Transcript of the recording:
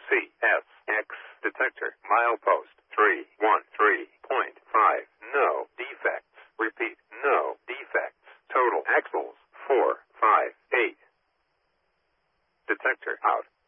CSX detector. Milepost 313.5. No defects. Repeat, no defects. Total axles 458. Detector out.